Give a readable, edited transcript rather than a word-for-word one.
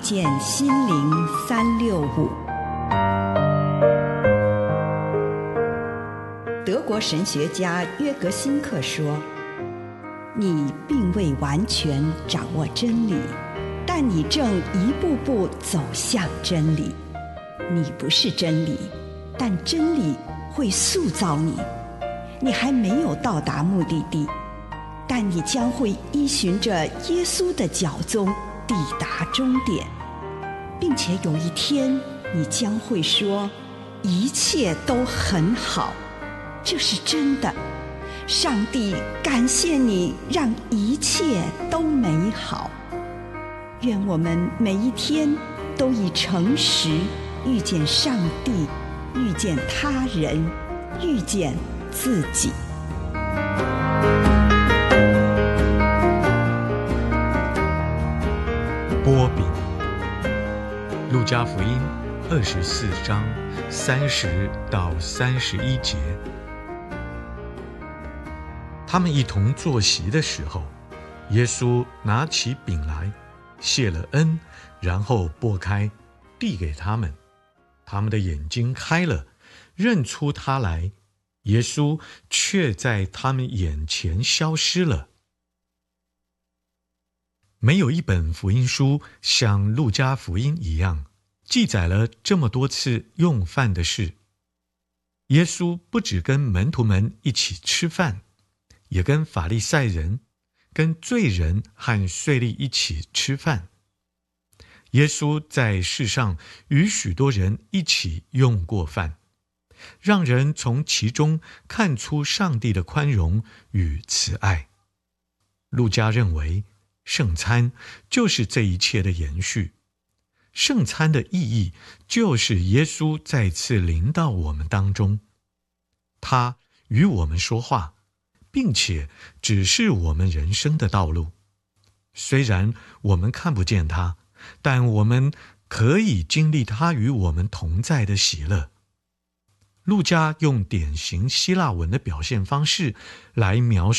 见心灵365。德国神学家约格辛克说：你并未完全掌握真理，但你正一步步走向真理。你不是真理，但真理会塑造你。你还没有到达目的地，但你将会依循着耶稣的脚踪抵达终点，并且有一天你将会说，一切都很好。这是真的。上帝感谢你，让一切都美好。愿我们每一天都以诚实遇见上帝，遇见他人，遇见自己。 波比，路加福音24章30到31节。他们一同坐席的时候，耶稣拿起饼来，谢了恩，然后擘开，递给他们。他们的眼睛开了，认出他来，耶稣却在他们眼前消失了。没有一本福音书像路加福音一样，记载了这么多次用饭的事。耶稣不只跟门徒们一起吃饭，也跟法利赛人、跟罪人和税吏一起吃饭。耶稣在世上与许多人一起用过饭，让人从其中看出上帝的宽容与慈爱。路加认为，圣餐就是这一切的延续。圣餐的意义就是耶稣再次临到我们当中，他与我们说话，并且指示我们人生的道路。虽然我们看不见他，但我们可以经历他与我们同在的喜乐。路加用典型希腊文的表现方式来描